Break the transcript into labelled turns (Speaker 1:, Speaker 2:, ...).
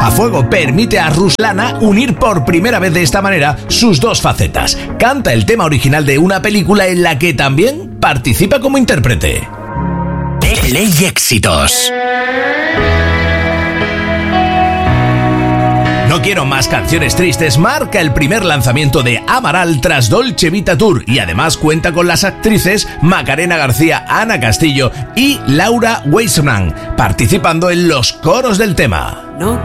Speaker 1: A Fuego permite a Ruslana unir por primera vez de esta manera sus dos facetas. Canta el tema original de una película en la que también participa como intérprete.
Speaker 2: Ley Éxitos.
Speaker 1: No quiero más canciones tristes marca el primer lanzamiento de Amaral tras Dolce Vita Tour y además cuenta con las actrices Macarena García, Ana Castillo y Laura Weissman participando en los coros del tema.
Speaker 3: No